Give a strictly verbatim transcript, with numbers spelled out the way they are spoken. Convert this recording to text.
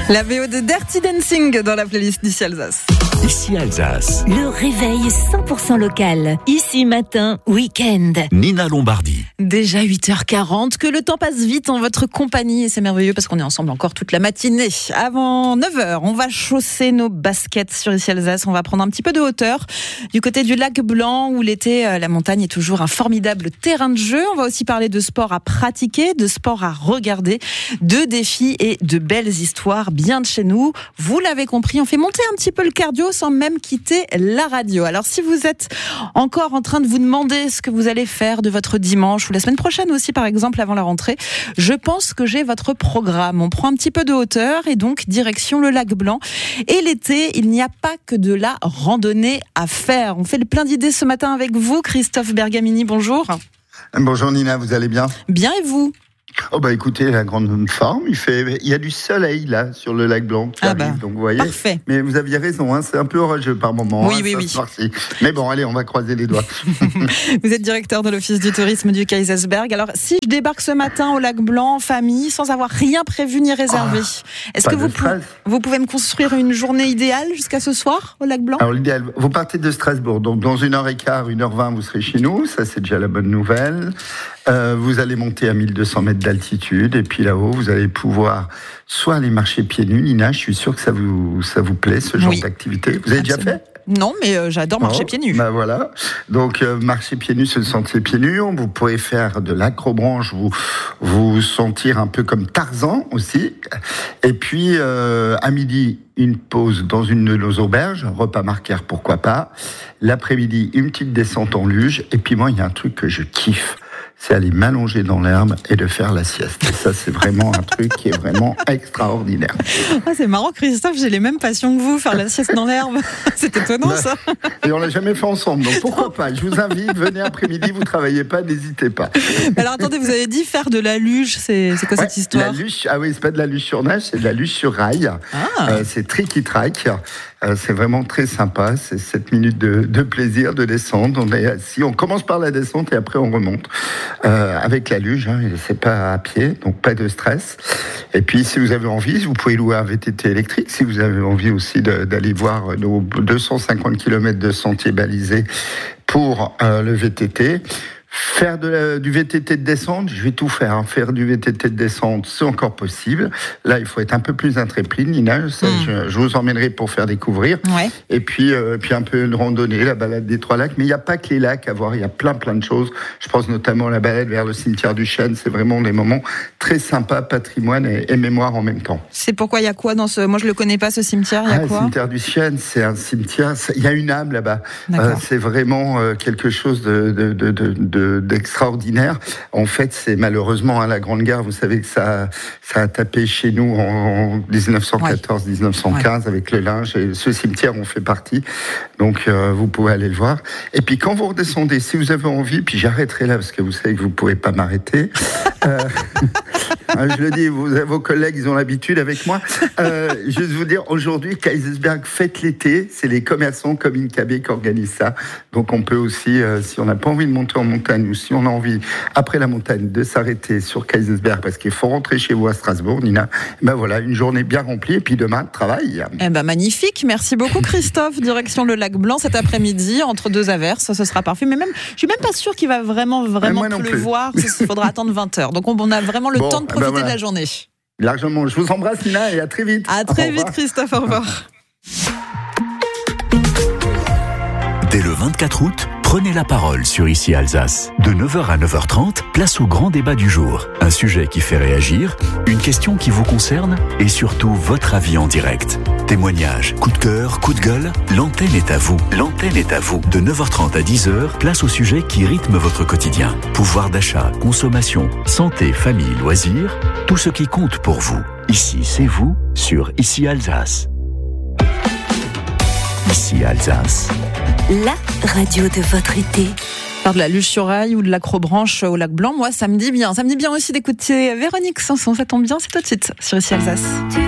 La V O de Dirty Dancing dans la playlist d'Ici Alsace. Ici Alsace. Le réveil cent pour cent local. Ici matin, week-end. Nina Lombardi. Déjà huit heures quarante, que le temps passe vite en votre compagnie et c'est merveilleux parce qu'on est ensemble encore toute la matinée. Avant neuf heures, on va chausser nos baskets sur Ici Alsace. On va prendre un petit peu de hauteur du côté du lac Blanc où l'été, la montagne est toujours un formidable terrain de jeu. On va aussi parler de sport à pratiquer, de sport à regarder, de défis et de belles histoires bien de chez nous. Vous l'avez compris, on fait monter un petit peu le cardio sans même quitter la radio. Alors si vous êtes encore en train de vous demander ce que vous allez faire de votre dimanche ou la semaine prochaine aussi par exemple avant la rentrée, je pense que j'ai votre programme. On prend un petit peu de hauteur et donc direction le lac Blanc. Et l'été, il n'y a pas que de la randonnée à faire. On fait le plein d'idées ce matin avec vous, Christophe Bergamini, bonjour. Bonjour Nina, vous allez bien ? Bien et vous ? Oh bah écoutez, la grande forme, il fait, il y a du soleil là sur le lac Blanc qui ah arrive, bah, donc vous voyez. Parfait. Mais vous aviez raison, hein, c'est un peu orageux par moment. Oui, hein, oui, oui. Soir-ci. Mais bon, allez, on va croiser les doigts. Vous êtes directeur de l'Office du tourisme du Kaysersberg. Alors, si je débarque ce matin au lac Blanc en famille, sans avoir rien prévu ni réservé, ah, est-ce que vous, pou- vous pouvez me construire une journée idéale jusqu'à ce soir au lac Blanc ? Alors l'idéal, vous partez de Strasbourg, donc dans une heure et quart, une heure vingt, vous serez chez nous. Ça, c'est déjà la bonne nouvelle. Euh, vous allez monter à mille deux cents mètres d'altitude et puis là-haut, vous allez pouvoir soit aller marcher pieds nus. Nina, je suis sûr que ça vous, ça vous plaît, ce genre oui. d'activité. Vous avez Absolument. déjà fait ? Non, mais euh, j'adore marcher oh, pieds nus. Bah voilà. Donc euh, marcher pieds nus, c'est le sentier pieds nus. Vous pouvez faire de l'acrobranche, vous vous sentir un peu comme Tarzan aussi. Et puis euh, à midi, une pause dans une de nos auberges, repas marquaire pourquoi pas. L'après-midi, une petite descente en luge. Et puis moi, il y a un truc que je kiffe. C'est aller m'allonger dans l'herbe et de faire la sieste. Et ça, c'est vraiment un truc qui est vraiment extraordinaire. Ah, c'est marrant, Christophe, j'ai les mêmes passions que vous, faire la sieste dans l'herbe. C'est étonnant, bah, ça. Et on l'a jamais fait ensemble, donc pourquoi pas ? Je vous invite, venez après-midi, vous travaillez pas, n'hésitez pas. Alors attendez, vous avez dit faire de la luge, c'est, c'est quoi ouais, cette histoire ? La luge, ah oui, c'est pas de la luge sur neige, c'est de la luge sur rail. Ah. Euh, c'est tricky-track. Euh, c'est vraiment très sympa. C'est sept minutes de, de plaisir, de descente. On est assis, on commence par la descente et après on remonte. Euh, avec la luge, hein, c'est pas à pied, donc pas de stress. Et puis, si vous avez envie, vous pouvez louer un V T T électrique. Si vous avez envie aussi de, d'aller voir nos deux cent cinquante kilomètres de sentiers balisés pour euh, le V T T. Faire de la, du V T T de descente, je vais tout faire. Hein. Faire du V T T de descente, c'est encore possible. Là, il faut être un peu plus intrépide, Nina. Ça, mm. je, je vous emmènerai pour faire découvrir. Ouais. Et puis, euh, puis un peu de randonnée, la balade des Trois Lacs. Mais il n'y a pas que les lacs à voir. Il y a plein, plein de choses. Je pense notamment à la balade vers le cimetière du Chêne. C'est vraiment des moments très sympas, patrimoine et, et mémoire en même temps. C'est pourquoi il y a quoi dans ce... Moi, je le connais pas, ce cimetière. Il y a ah, quoi ? Le cimetière du Chêne, c'est un cimetière... Il y a une âme là-bas. Euh, c'est vraiment euh, quelque chose de... de, de, de, de d'extraordinaire. En fait, c'est malheureusement hein, la Grande Guerre, vous savez que ça, ça a tapé chez nous en dix-neuf cent quatorze dix-neuf cent quinze ouais. avec le linge, et ce cimetière en fait partie. Donc, euh, vous pouvez aller le voir. Et puis, quand vous redescendez, si vous avez envie, puis j'arrêterai là, parce que vous savez que vous ne pouvez pas m'arrêter. euh, je le dis, vous, vos collègues, ils ont l'habitude avec moi. Euh, juste vous dire, aujourd'hui, Kaysersberg fête l'été. C'est les commerçants comme Incabe qui organisent ça. Donc, on peut aussi, euh, si on n'a pas envie de monter en montagne, ou si on a envie, après la montagne, de s'arrêter sur Kaysersberg, parce qu'il faut rentrer chez vous à Strasbourg, Nina, ben voilà, une journée bien remplie, et puis demain, travail. Eh ben, magnifique. Merci beaucoup, Christophe. Direction le lac Blanc cet après-midi, entre deux averses. Ce sera parfait. Mais même, je suis même pas sûre qu'il va vraiment, vraiment pleuvoir. Il faudra attendre vingt heures. Donc, on a vraiment le bon, temps de profiter ben voilà. de la journée. Largement. Je vous embrasse, Nina, et à très vite. À très vite, Christophe. Au revoir. Dès le vingt-quatre août, prenez la parole sur Ici Alsace. De neuf heures à neuf heures trente, place au grand débat du jour. Un sujet qui fait réagir, une question qui vous concerne et surtout votre avis en direct. Témoignages, coup de cœur, coup de gueule, l'antenne est à vous. L'antenne est à vous. De neuf heures trente à dix heures, place au sujet qui rythme votre quotidien. Pouvoir d'achat, consommation, santé, famille, loisirs, tout ce qui compte pour vous. Ici, c'est vous sur Ici Alsace. Ici Alsace. La radio de votre été. Faire de la luge sur rail ou de l'acrobranche au lac Blanc, moi ça me dit bien. Ça me dit bien aussi d'écouter Véronique Sanson, ça tombe bien, c'est tout de suite sur Ici Alsace.